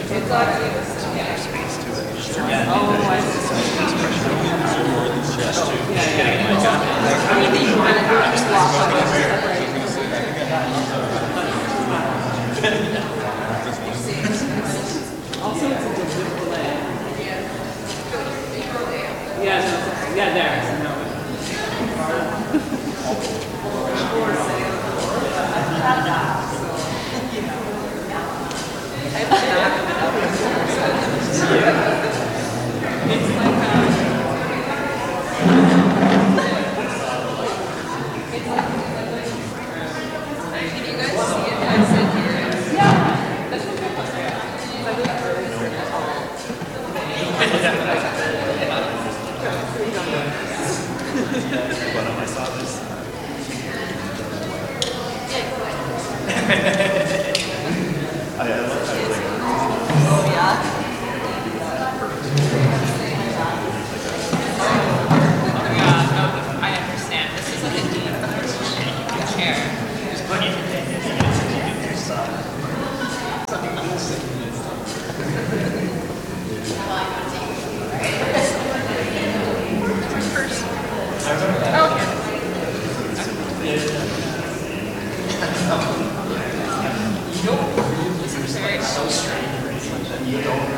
It's like, oh, I see. I mean, you kind of just walk on it, separate. Also, it's a good delay. Yeah, no, yeah, there. No. It's like can you guys see it? I said here. Yeah. That's what I was saying. I did early I saw this. I love that. Oh, yeah? Yeah, no, I understand. This is like a deep chair. It's funny. This is very so strange. You don't